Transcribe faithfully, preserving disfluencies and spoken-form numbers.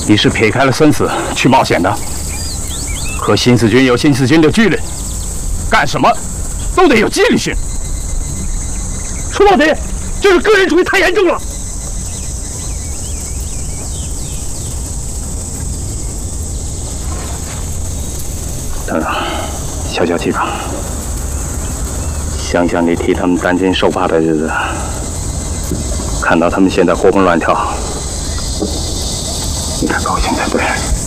你是撇开了生死去冒险的，和新四军有新四军的纪律，干什么都得有纪律性。说到底，就是个人主义太严重了。等等，消消气吧。想想你替他们担惊受怕的日子，看到他们现在活蹦乱跳，应该高兴才对。